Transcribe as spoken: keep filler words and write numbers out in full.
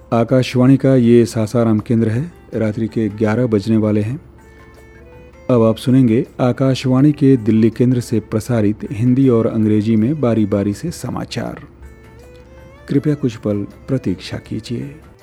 आकाशवाणी का ये सासाराम केंद्र है। रात्रि के ग्यारह बजने वाले हैं। अब आप सुनेंगे आकाशवाणी के दिल्ली केंद्र से प्रसारित हिंदी और अंग्रेजी में बारी बारी से समाचार। कृपया कुछ पल प्रतीक्षा कीजिए।